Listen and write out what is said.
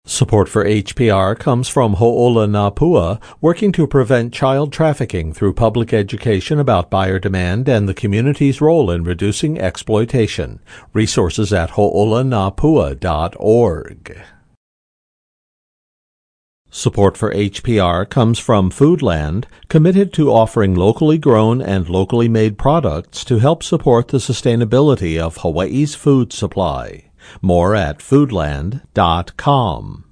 Support for HPR comes from Ho'olanapua, working to prevent child trafficking through public education about buyer demand and the community's role in reducing exploitation. Resources at ho'olanapua.org. Support for HPR comes from Foodland, committed to offering locally grown and locally made products to help support the sustainability of Hawaii's food supply. More at foodland.com.